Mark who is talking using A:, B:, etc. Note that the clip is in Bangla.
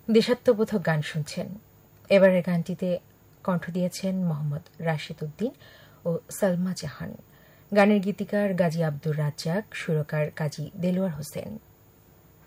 A: দেশাত্মবোধক গান শুনছেন। এবারের গানটিতে কণ্ঠ দিয়েছেন মোহাম্মদ রাশেদ উদ্দিন ও সালমা জাহান। গানের গীতিকার গাজী আব্দুর রাজ্জাক, সুরকার কাজী দেলোয়ার হোসেন।